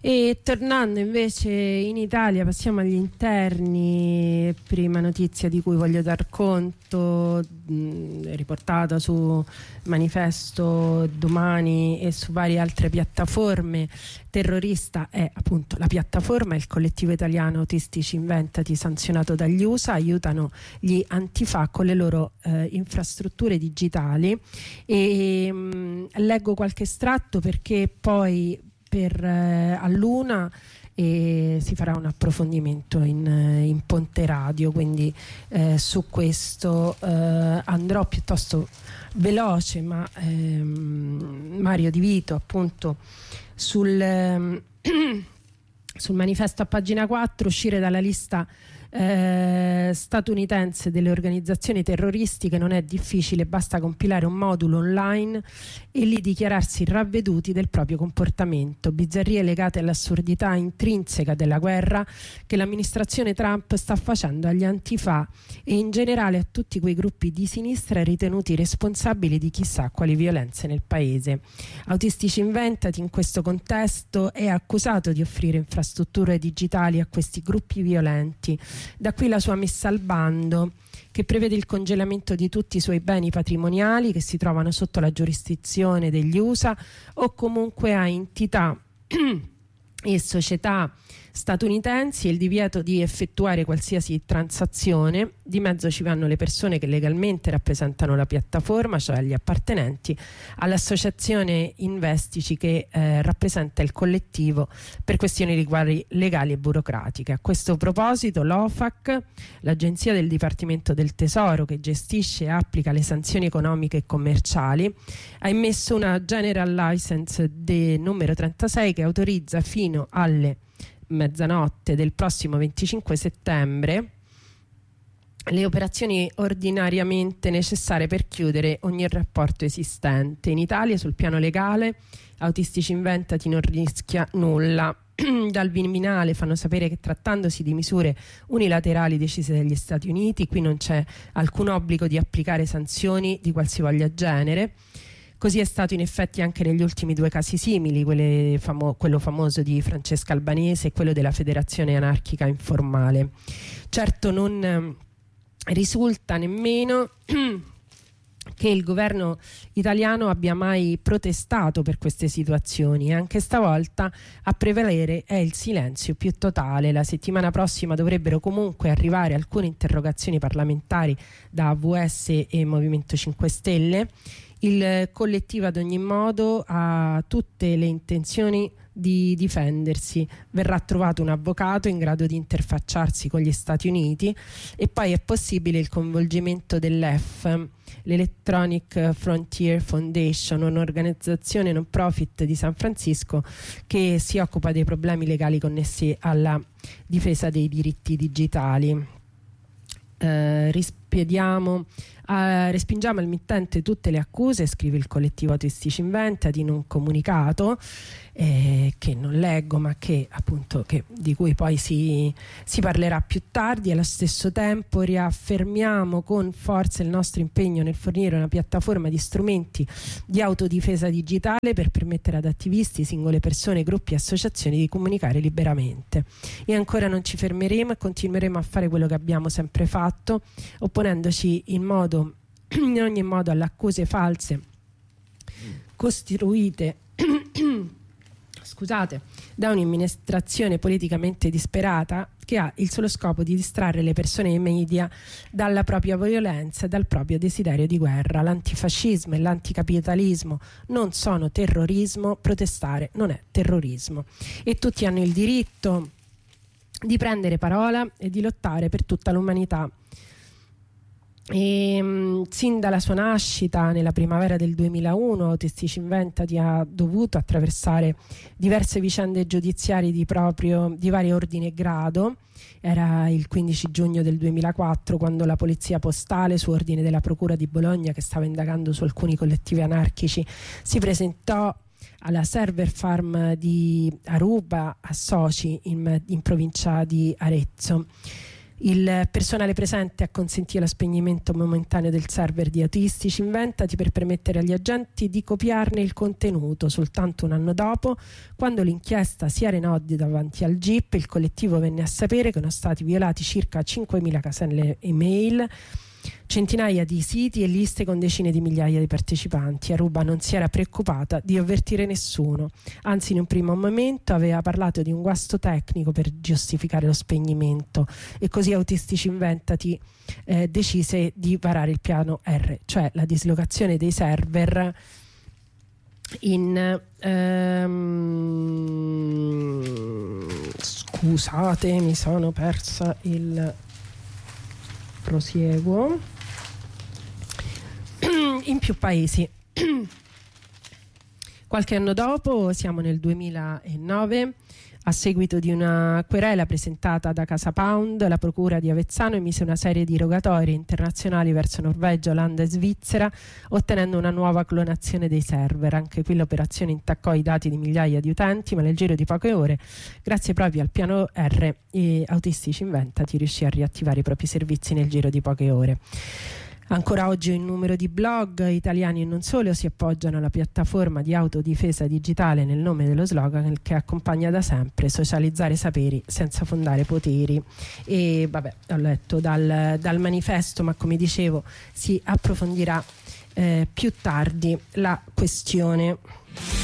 E tornando invece in Italia, passiamo agli interni. Prima notizia di cui voglio dar conto, riportata su Manifesto Domani e su varie altre piattaforme. Terrorista è appunto la piattaforma, il collettivo italiano Autistici Inventati, sanzionato dagli USA, aiutano gli antifa con le loro infrastrutture digitali. E leggo qualche estratto perché poi a Luna si farà un approfondimento in Ponte Radio, quindi su questo andrò piuttosto veloce, ma Mario Di Vito appunto sul manifesto a pagina 4, uscire dalla lista statunitense delle organizzazioni terroristiche non è difficile, basta compilare un modulo online e lì dichiararsi ravveduti del proprio comportamento. Bizzarrie legate all'assurdità intrinseca della guerra che l'amministrazione Trump sta facendo agli antifa e in generale a tutti quei gruppi di sinistra ritenuti responsabili di chissà quali violenze nel paese. Autistici Inventati in questo contesto è accusato di offrire infrastrutture digitali a questi gruppi violenti. Da qui la sua messa al bando, che prevede il congelamento di tutti i suoi beni patrimoniali che si trovano sotto la giurisdizione degli USA o comunque a entità e società statunitensi, e il divieto di effettuare qualsiasi transazione. Di mezzo ci vanno le persone che legalmente rappresentano la piattaforma, cioè gli appartenenti all'associazione Investici che rappresenta il collettivo per questioni legali e burocratiche. A questo proposito l'OFAC, l'agenzia del Dipartimento del Tesoro che gestisce e applica le sanzioni economiche e commerciali, ha emesso una General License numero 36 che autorizza fino alle mezzanotte del prossimo 25 settembre le operazioni ordinariamente necessarie per chiudere ogni rapporto esistente. In Italia, sul piano legale, Autistici Inventati non rischia nulla. Dal Viminale fanno sapere che, trattandosi di misure unilaterali decise dagli Stati Uniti, qui non c'è alcun obbligo di applicare sanzioni di qualsivoglia genere. Così è stato in effetti anche negli ultimi due casi simili, quello famoso di Francesca Albanese e quello della Federazione Anarchica Informale. Certo non risulta nemmeno che il governo italiano abbia mai protestato per queste situazioni, e anche stavolta a prevalere è il silenzio più totale. La settimana prossima dovrebbero comunque arrivare alcune interrogazioni parlamentari da AVS e Movimento 5 Stelle. Il collettivo ad ogni modo ha tutte le intenzioni di difendersi. Verrà trovato un avvocato in grado di interfacciarsi con gli Stati Uniti e poi è possibile il coinvolgimento dell'EF, l'Electronic Frontier Foundation, un'organizzazione non profit di San Francisco che si occupa dei problemi legali connessi alla difesa dei diritti digitali. Respingiamo al mittente tutte le accuse, scrive il collettivo Autistici Inventati in un comunicato che non leggo, ma che appunto di cui poi si parlerà più tardi. Allo stesso tempo riaffermiamo con forza il nostro impegno nel fornire una piattaforma di strumenti di autodifesa digitale per permettere ad attivisti, singole persone, gruppi e associazioni di comunicare liberamente. E ancora non ci fermeremo e continueremo a fare quello che abbiamo sempre fatto, opponendoci in ogni modo alle accuse false costruite da un'amministrazione politicamente disperata che ha il solo scopo di distrarre le persone e i media dalla propria violenza e dal proprio desiderio di guerra. L'antifascismo e l'anticapitalismo non sono terrorismo, protestare non è terrorismo e tutti hanno il diritto di prendere parola e di lottare per tutta l'umanità. Sin dalla sua nascita nella primavera del 2001 Autistici Inventati ha dovuto attraversare diverse vicende giudiziarie di vario ordine e grado. Era il 15 giugno del 2004 quando la polizia postale, su ordine della procura di Bologna che stava indagando su alcuni collettivi anarchici, si presentò alla server farm di Aruba a Soci in provincia di Arezzo. Il personale presente acconsentì allo spegnimento momentaneo del server di Autistici Inventati per permettere agli agenti di copiarne il contenuto. Soltanto un anno dopo, quando l'inchiesta si arenò davanti al GIP, il collettivo venne a sapere che erano stati violati circa 5.000 caselle email, centinaia di siti e liste con decine di migliaia di partecipanti. Aruba non si era preoccupata di avvertire nessuno, anzi in un primo momento aveva parlato di un guasto tecnico per giustificare lo spegnimento, e così Autistici Inventati decise di varare il piano R, cioè la dislocazione dei server in scusate, mi sono persa il prosieguo, in più paesi. Qualche anno dopo, siamo nel 2009, a seguito di una querela presentata da Casa Pound, la procura di Avezzano emise una serie di rogatorie internazionali verso Norvegia, Olanda e Svizzera, ottenendo una nuova clonazione dei server. Anche qui l'operazione intaccò i dati di migliaia di utenti, ma nel giro di poche ore, grazie proprio al piano R, Autistici Inventati riuscì a riattivare i propri servizi nel giro di poche ore. Ancora oggi un numero di blog italiani e non solo si appoggiano alla piattaforma di autodifesa digitale nel nome dello slogan che accompagna da sempre: socializzare saperi senza fondare poteri. E vabbè, ho letto dal manifesto, ma come dicevo si approfondirà più tardi la questione.